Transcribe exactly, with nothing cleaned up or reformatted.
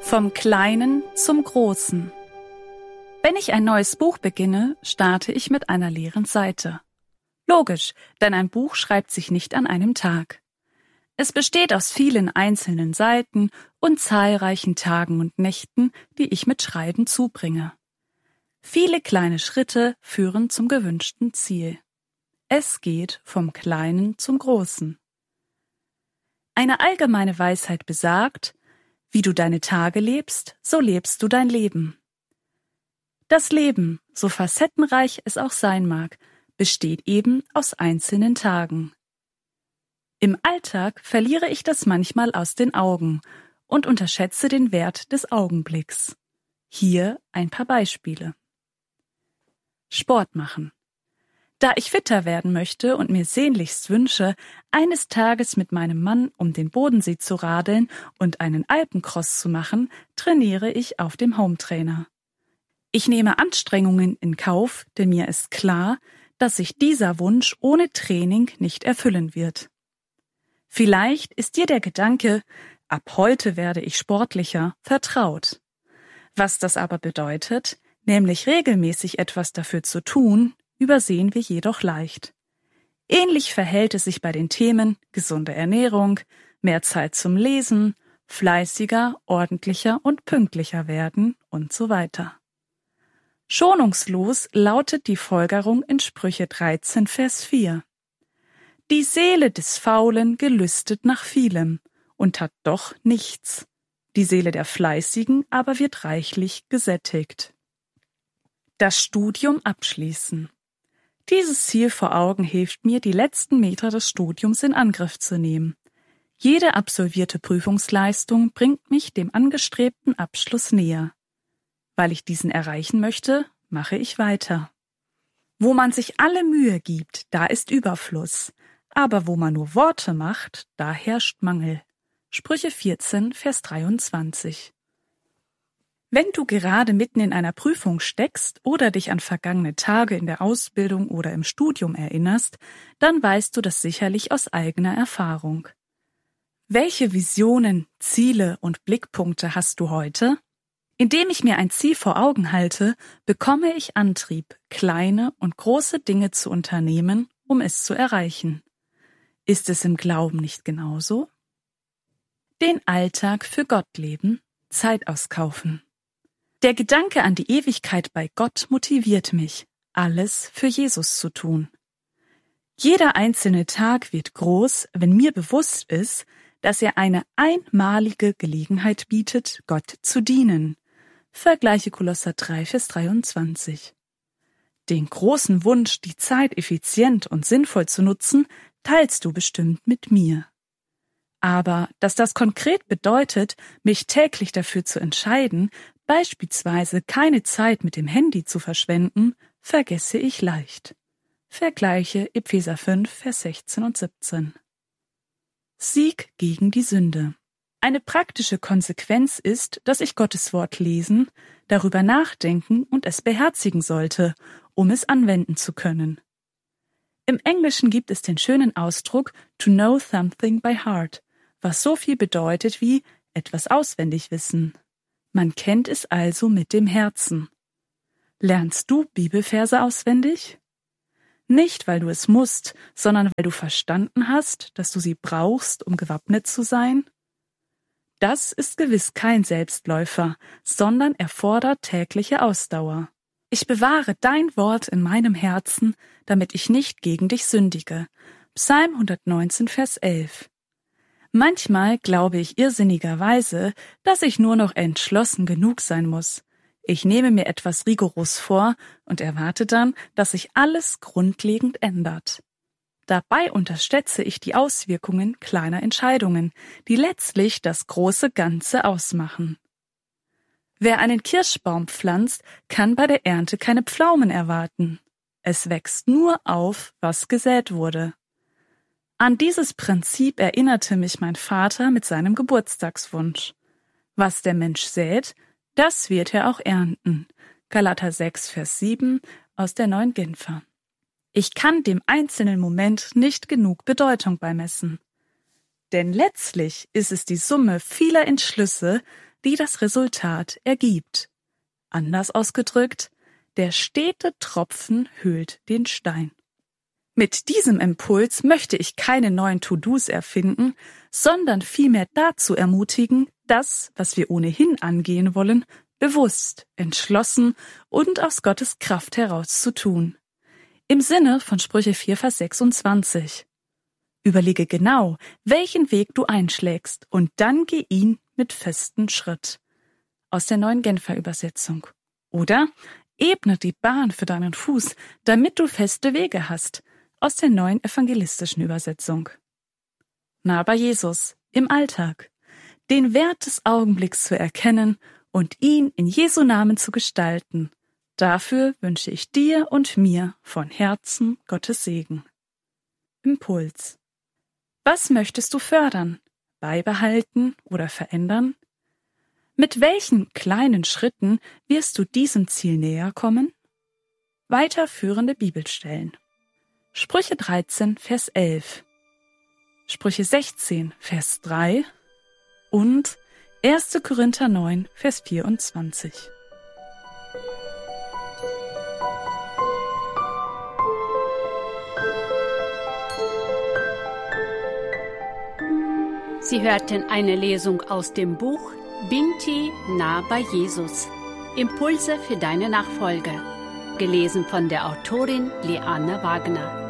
Vom Kleinen zum Großen. Wenn ich ein neues Buch beginne, starte ich mit einer leeren Seite. Logisch, denn ein Buch schreibt sich nicht an einem Tag. Es besteht aus vielen einzelnen Seiten und zahlreichen Tagen und Nächten, die ich mit Schreiben zubringe. Viele kleine Schritte führen zum gewünschten Ziel. Es geht vom Kleinen zum Großen. Eine allgemeine Weisheit besagt: Wie du deine Tage lebst, so lebst du dein Leben. Das Leben, so facettenreich es auch sein mag, besteht eben aus einzelnen Tagen. Im Alltag verliere ich das manchmal aus den Augen und unterschätze den Wert des Augenblicks. Hier ein paar Beispiele. Sport machen. Da ich fitter werden möchte und mir sehnlichst wünsche, eines Tages mit meinem Mann um den Bodensee zu radeln und einen Alpencross zu machen, trainiere ich auf dem Hometrainer. Ich nehme Anstrengungen in Kauf, denn mir ist klar, dass sich dieser Wunsch ohne Training nicht erfüllen wird. Vielleicht ist dir der Gedanke, ab heute werde ich sportlicher, vertraut. Was das aber bedeutet, nämlich regelmäßig etwas dafür zu tun, übersehen wir jedoch leicht. Ähnlich verhält es sich bei den Themen gesunde Ernährung, mehr Zeit zum Lesen, fleißiger, ordentlicher und pünktlicher werden und so weiter. Schonungslos lautet die Folgerung in Sprüche dreizehn, Vers vier. Die Seele des Faulen gelüstet nach vielem und hat doch nichts. Die Seele der Fleißigen aber wird reichlich gesättigt. Das Studium abschließen. Dieses Ziel vor Augen hilft mir, die letzten Meter des Studiums in Angriff zu nehmen. Jede absolvierte Prüfungsleistung bringt mich dem angestrebten Abschluss näher. Weil ich diesen erreichen möchte, mache ich weiter. Wo man sich alle Mühe gibt, da ist Überfluss. Aber wo man nur Worte macht, da herrscht Mangel. Sprüche vierzehn, Vers dreiundzwanzig. Wenn du gerade mitten in einer Prüfung steckst oder dich an vergangene Tage in der Ausbildung oder im Studium erinnerst, dann weißt du das sicherlich aus eigener Erfahrung. Welche Visionen, Ziele und Blickpunkte hast du heute? Indem ich mir ein Ziel vor Augen halte, bekomme ich Antrieb, kleine und große Dinge zu unternehmen, um es zu erreichen. Ist es im Glauben nicht genauso? Den Alltag für Gott leben, Zeit auskaufen. Der Gedanke an die Ewigkeit bei Gott motiviert mich, alles für Jesus zu tun. Jeder einzelne Tag wird groß, wenn mir bewusst ist, dass er eine einmalige Gelegenheit bietet, Gott zu dienen. Vergleiche Kolosser drei, Vers dreiundzwanzig. Den großen Wunsch, die Zeit effizient und sinnvoll zu nutzen, teilst du bestimmt mit mir. Aber dass das konkret bedeutet, mich täglich dafür zu entscheiden, beispielsweise keine Zeit mit dem Handy zu verschwenden, vergesse ich leicht. Vergleiche Epheser fünf, Vers sechzehn und siebzehn. Sieg gegen die Sünde. Eine praktische Konsequenz ist, dass ich Gottes Wort lesen, darüber nachdenken und es beherzigen sollte, um es anwenden zu können. Im Englischen gibt es den schönen Ausdruck to know something by heart, was so viel bedeutet wie etwas auswendig wissen. Man kennt es also mit dem Herzen. Lernst du Bibelverse auswendig? Nicht, weil du es musst, sondern weil du verstanden hast, dass du sie brauchst, um gewappnet zu sein? Das ist gewiss kein Selbstläufer, sondern erfordert tägliche Ausdauer. Ich bewahre dein Wort in meinem Herzen, damit ich nicht gegen dich sündige. Psalm hundertneunzehn, Vers elf. Manchmal glaube ich irrsinnigerweise, dass ich nur noch entschlossen genug sein muss. Ich nehme mir etwas rigoros vor und erwarte dann, dass sich alles grundlegend ändert. Dabei unterschätze ich die Auswirkungen kleiner Entscheidungen, die letztlich das große Ganze ausmachen. Wer einen Kirschbaum pflanzt, kann bei der Ernte keine Pflaumen erwarten. Es wächst nur auf, was gesät wurde. An dieses Prinzip erinnerte mich mein Vater mit seinem Geburtstagswunsch. Was der Mensch sät, das wird er auch ernten. Galater sechs, Vers sieben aus der Neuen Genfer. Ich kann dem einzelnen Moment nicht genug Bedeutung beimessen. Denn letztlich ist es die Summe vieler Entschlüsse, die das Resultat ergibt. Anders ausgedrückt, der stete Tropfen höhlt den Stein. Mit diesem Impuls möchte ich keine neuen To-Dos erfinden, sondern vielmehr dazu ermutigen, das, was wir ohnehin angehen wollen, bewusst, entschlossen und aus Gottes Kraft heraus zu tun. Im Sinne von Sprüche vier, Vers sechsundzwanzig. Überlege genau, welchen Weg du einschlägst, und dann geh ihn mit festem Schritt. Aus der neuen Genfer Übersetzung. Oder ebne die Bahn für deinen Fuß, damit du feste Wege hast. Aus der neuen evangelistischen Übersetzung. Nah bei Jesus, im Alltag, den Wert des Augenblicks zu erkennen und ihn in Jesu Namen zu gestalten. Dafür wünsche ich dir und mir von Herzen Gottes Segen. Impuls. Was möchtest du fördern, beibehalten oder verändern? Mit welchen kleinen Schritten wirst du diesem Ziel näher kommen? Weiterführende Bibelstellen. Sprüche dreizehn, Vers elf, Sprüche sechzehn, Vers drei und erster Korinther neun, Vers vierundzwanzig. Sie hörten eine Lesung aus dem Buch Binti nah bei Jesus. Impulse für deine Nachfolge. Gelesen von der Autorin Liane Wagner.